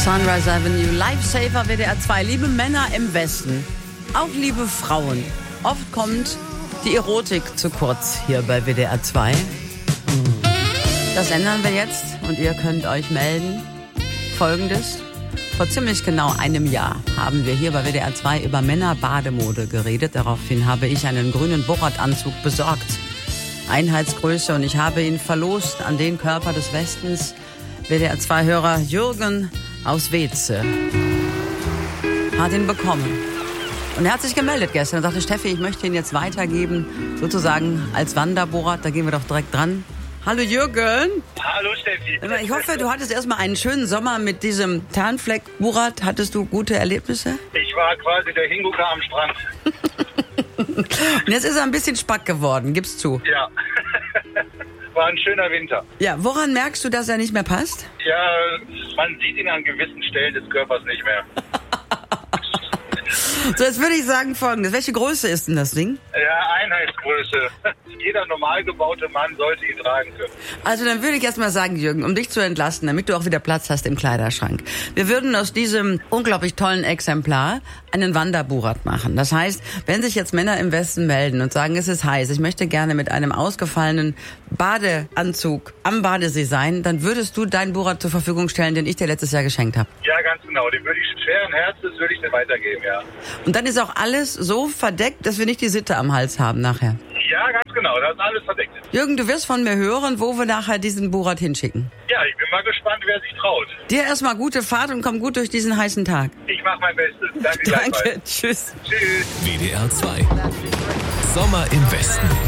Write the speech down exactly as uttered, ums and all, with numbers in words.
Sunrise Avenue, Lifesaver, W D R zwei. Liebe Männer im Westen, auch liebe Frauen. Oft kommt die Erotik zu kurz hier bei W D R zwei. Das ändern wir jetzt und ihr könnt euch melden. Folgendes: Vor ziemlich genau einem Jahr haben wir hier bei W D R zwei über Männerbademode geredet. Daraufhin habe ich einen grünen Borat-Anzug besorgt. Einheitsgröße, und ich habe ihn verlost an den Körper des Westens. W D R zwei-Hörer Jürgen aus Weeze hat ihn bekommen. Und er hat sich gemeldet gestern und sagte, Steffi, ich möchte ihn jetzt weitergeben, sozusagen als Wanderborat. Da gehen wir doch direkt dran. Hallo Jürgen. Hallo Steffi. Ich hoffe, du hattest erstmal einen schönen Sommer mit diesem Tarnfleck-Borat. Hattest du gute Erlebnisse? Ich war quasi der Hingucker am Strand. Und jetzt ist er ein bisschen spack geworden, gib's zu. Ja, war ein schöner Winter. Ja, woran merkst du, dass er nicht mehr passt? Ja, man sieht ihn an gewissen Stellen des Körpers nicht mehr. So, jetzt würde ich sagen Folgendes. Welche Größe ist denn das Ding? Ja, Einheitsgröße. Jeder normal gebaute Mann sollte ihn tragen können. Also dann würde ich erst mal sagen, Jürgen, um dich zu entlasten, damit du auch wieder Platz hast im Kleiderschrank. Wir würden aus diesem unglaublich tollen Exemplar einen Wanderborat machen. Das heißt, wenn sich jetzt Männer im Westen melden und sagen, es ist heiß, ich möchte gerne mit einem ausgefallenen Badeanzug am Badesee sein, dann würdest du deinen Borat zur Verfügung stellen, den ich dir letztes Jahr geschenkt habe. Ja, ganz genau. Den würde ich schweren Herzens würde ich dir weitergeben, ja. Und dann ist auch alles so verdeckt, dass wir nicht die Sitte am Hals haben nachher. Ja, ganz genau. Das ist alles verdeckt. Jürgen, du wirst von mir hören, wo wir nachher diesen Borat hinschicken. Ja, ich bin mal gespannt, wer sich traut. Dir erstmal gute Fahrt und komm gut durch diesen heißen Tag. Ich mach mein Bestes. Danke Danke, gleichfalls. tschüss. Tschüss. W D R zwei. Sommer im Westen.